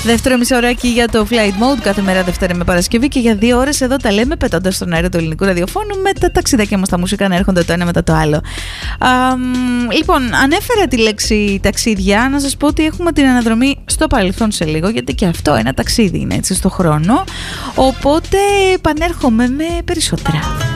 Δεύτερο μισοωράκι για το Flight Mode κάθε μέρα Δευτέρα με Παρασκευή και για 2 ώρες εδώ τα λέμε πετώντας στον αέρα του ελληνικού ραδιοφώνου με τα ταξιδάκια μας, τα μουσικά να έρχονται το ένα μετά το άλλο. Λοιπόν, ανέφερα τη λέξη ταξίδια, να σας πω ότι έχουμε την αναδρομή στο παρελθόν σε λίγο, γιατί και αυτό ένα ταξίδι είναι, έτσι, στο χρόνο, οπότε επανέρχομαι με περισσότερα.